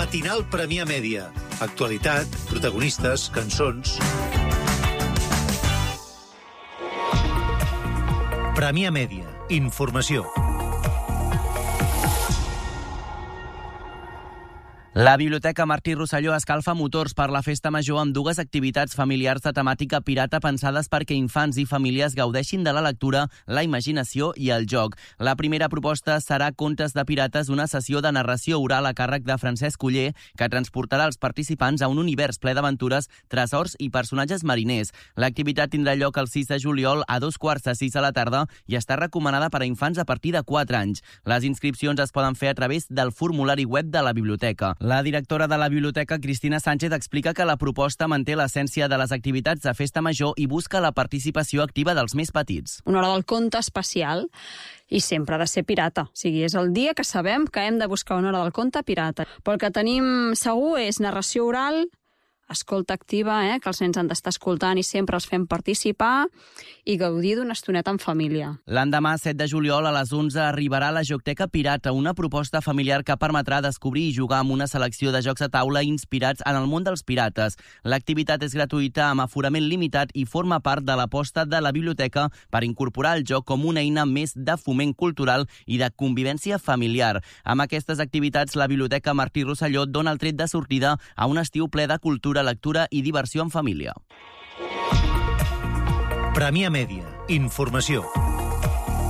Matinal Premià Mèdia. Actualitat, protagonistes, cançons... Premià Mèdia. Informació. La Biblioteca Martí Rosselló escalfa motors per la Festa Major amb dues activitats familiars de temàtica pirata pensades perquè infants i famílies gaudeixin de la lectura, la imaginació i el joc. La primera proposta serà Contes de Pirates, una sessió de narració oral a càrrec de Francesc Oller, que transportarà els participants a un univers ple d'aventures, tresors i personatges mariners. L'activitat tindrà lloc el 6 de juliol a 2:45 de la tarda i està recomanada per a infants a partir de 4 anys. Les inscripcions es poden fer a través del formulari web de la biblioteca. La directora de la biblioteca, Cristina Sánchez, explica que la proposta manté l'essència de les activitats de Festa Major i busca la participació activa dels més petits. Una hora del conte especial i sempre ha de ser pirata. O sigui, és el dia que sabem que hem de buscar una hora del conte pirata. Però el que tenim segur és narració oral, escolta activa, que els nens han d'estar escoltant i sempre els fem participar i gaudir d'una estoneta en família. L'endemà, 7 de juliol, a les 11, arribarà la Jocoteca Pirata, una proposta familiar que permetrà descobrir i jugar amb una selecció de jocs a taula inspirats en el món dels pirates. L'activitat és gratuïta, amb aforament limitat i forma part de l'aposta de la biblioteca per incorporar el joc com una eina més de foment cultural i de convivència familiar. Amb aquestes activitats, la Biblioteca Martí Rosselló dona el tret de sortida a un estiu ple de cultura, lectura i diversió en família. Premià Mèdia. Informació.